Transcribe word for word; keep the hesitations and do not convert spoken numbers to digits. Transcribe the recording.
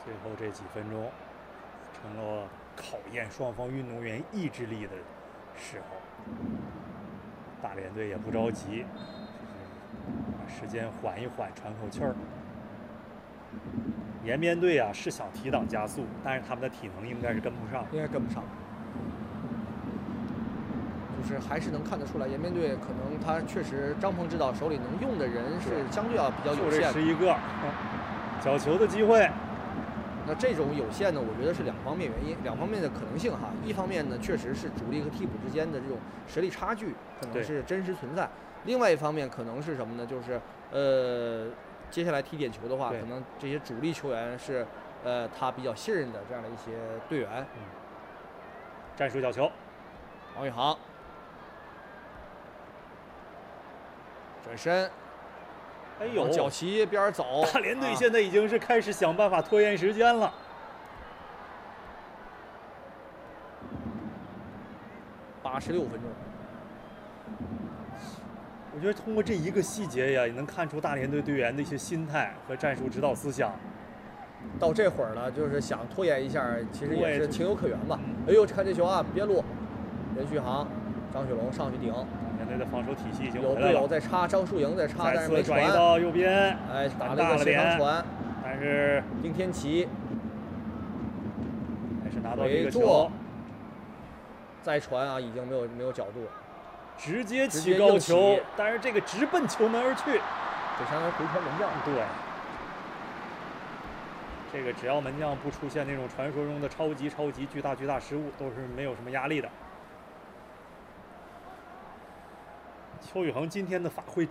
最后这几分钟成了考验双方运动员意志力的时候。大连队也不着急，把时间缓一缓，喘口气儿。延边队啊是想提档加速，但是他们的体能应该是跟不上， 应该跟不上。就是还是能看得出来，延边队可能他确实张鹏指导手里能用的人是相对要比较有限的。 十一个角球的机会。 那这种有限呢，我觉得是两方面原因，两方面的可能性哈。一方面呢，确实是主力和替补之间的这种实力差距可能是真实存在；另外一方面可能是什么呢？就是呃，接下来踢点球的话，可能这些主力球员是呃他比较信任的这样的一些队员。 嗯。战术角球， 王宇航转身。 哎呦， 脚旗边走， 大连队现在已经是开始想办法拖延时间了。 八十六分钟， 我觉得通过这一个细节呀，也能看出大连队队员的一些心态和战术指导思想。 到这会儿了，就是想拖延一下，其实也是情有可原吧。哎呦，看这球啊，别落，任旭航、张雪龙上去顶。 大连队的防守体系已经有队友在插，张淑莹在插，但是没传。 转移到右边， 哎，打了一个斜长传， 但是丁天琪还是拿到这个球， 再传啊，已经没有没有角度， 直接起高球，但是这个直奔球门而去， 这相当于回传门将。 对，这个只要门将不出现那种传说中的超级超级巨大巨大失误，都是没有什么压力的。邱宇恒今天的发挥